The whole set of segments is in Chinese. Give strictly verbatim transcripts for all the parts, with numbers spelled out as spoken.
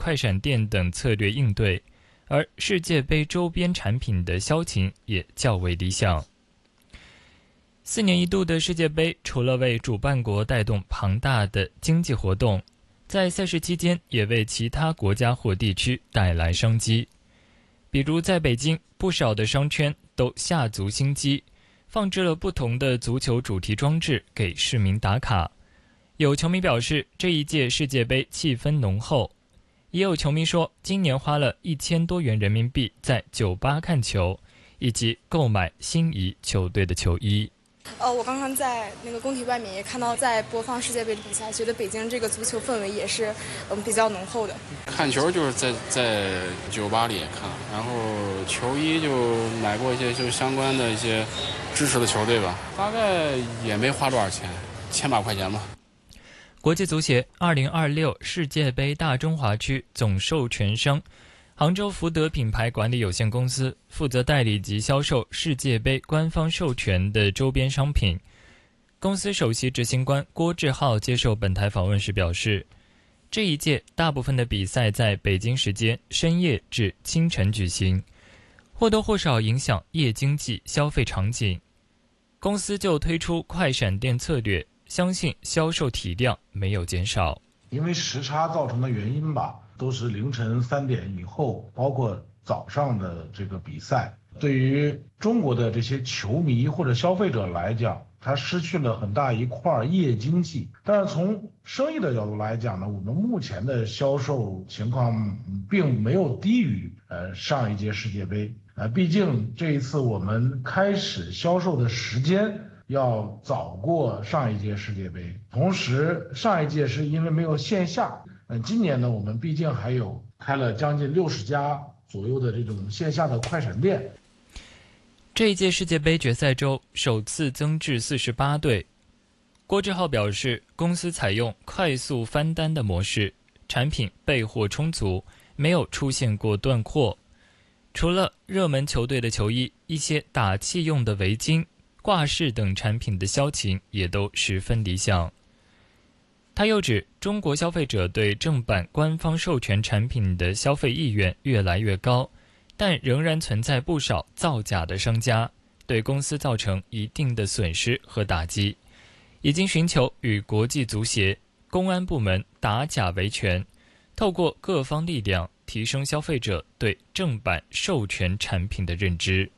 快闪店等策略应对，而世界杯周边产品的销情也较为理想。四年一度的世界杯，除了为主办国带动庞大的经济活动，在赛事期间也为其他国家或地区带来商机。比如在北京，不少的商圈都下足心机，放置了不同的足球主题装置给市民打卡。有球迷表示，这一届世界杯气氛浓厚。也有球迷说，今年花了一千多元人民币在酒吧看球，以及购买心仪球队的球衣。 呃，我刚刚在那个工体外面也看到在播放世界杯的比赛，觉得北京这个足球氛围也是嗯比较浓厚的。 看球就是在在酒吧里看，然后球衣就买过一些就是相关的一些支持的球队吧，大概也没花多少钱，千把块钱吧。 国际足协二零二六世界杯大中华区总授权商杭州福德品牌管理有限公司负责代理及销售世界杯官方授权的周边商品。公司首席执行官郭志浩接受本台访问时表示，这一届大部分的比赛在北京时间深夜至清晨举行，或多或少影响夜经济消费场景。公司就推出快闪店策略，相信销售体量没有减少。 因为时差造成的原因吧，都是凌晨三点以后，包括早上的这个比赛，对于中国的这些球迷或者消费者来讲，它失去了很大一块夜经济。但是从生意的角度来讲呢，我们目前的销售情况并没有低于呃上一届世界杯。呃，毕竟这一次我们开始销售的时间要早过上一届世界杯，同时上一届是因为没有线下，嗯，今年呢，我们毕竟还有开了将近六十家左右的这种线下的快闪店。 这一届世界杯决赛周首次增至四十八队。郭志浩表示，公司采用快速翻单的模式，产品备货充足，没有出现过断货。除了热门球队的球衣，一些打气用的围巾、挂饰等产品的销情也都十分理想。他又指，中国消费者对正版官方授权产品的消费意愿越来越高，但仍然存在不少造假的商家，对公司造成一定的损失和打击，已经寻求与国际足协、公安部门打假维权，透过各方力量提升消费者对正版授权产品的认知。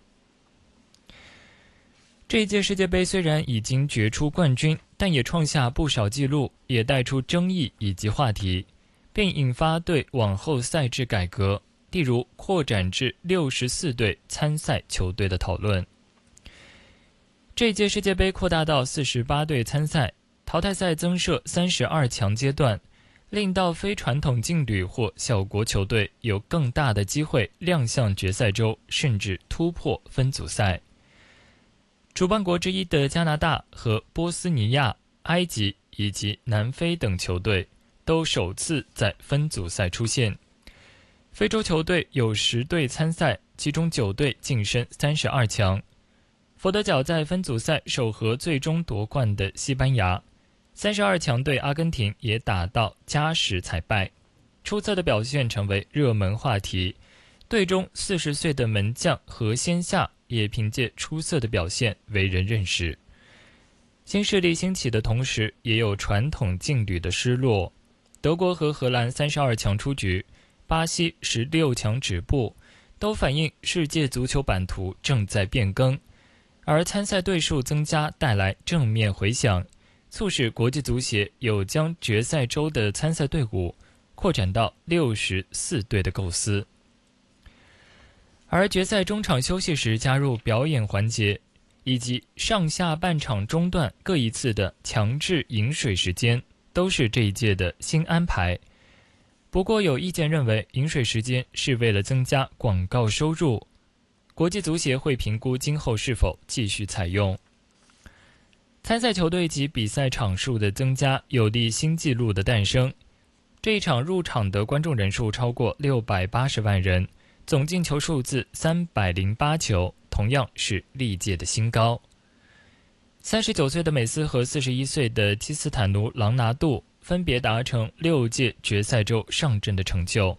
这一届世界杯虽然已经决出冠军，但也创下不少纪录，也带出争议以及话题，并引发对往后赛制改革，例如扩展至六十四队参赛球队的讨论。这一届世界杯扩大到四十八队参赛，淘汰赛增设三十二强阶段，令到非传统劲旅或小国球队有更大的机会亮相决赛周，甚至突破分组赛。主办国之一的加拿大和波斯尼亚、埃及以及南非等球队都首次在分组赛出现。非洲球队有十队参赛，其中九队晋升三十二强。佛得角在分组赛首和最终夺冠的西班牙，三十二强队阿根廷也打到加时才败。出色的表现成为热门话题，队中四十岁的门将何先夏也凭借出色的表现为人认识。新势力兴起的同时，也有传统劲旅的失落。德国和荷兰三十二强出局，巴西十六强止步，都反映世界足球版图正在变更，而参赛队数增加带来正面回响，促使国际足协有将决赛周的参赛队伍扩展到六十四队的构思。而决赛中场休息时加入表演环节，以及上下半场中段各一次的强制饮水时间，都是这一届的新安排。不过有意见认为，饮水时间是为了增加广告收入，国际足协会评估今后是否继续采用。参赛球队及比赛场数的增加，有利新纪录的诞生。这一场入场的观众人数超过六百八十万人，总进球数字三百零八球，同样是历届的新高。三十九岁的美斯和四十一岁的基斯坦奴·朗拿度分别达成六届决赛周上阵的成就。